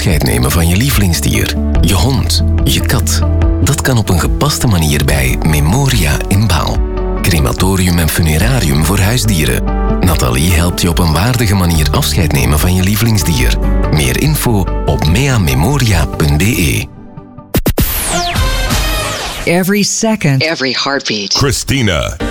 afscheid nemen van je lievelingsdier, je hond, je kat. Dat kan op een gepaste manier bij Memoria in Baal. Crematorium en funerarium voor huisdieren. Nathalie helpt je op een waardige manier afscheid nemen van je lievelingsdier. Meer info op meamemoria.be. Every second. Every heartbeat. Christina.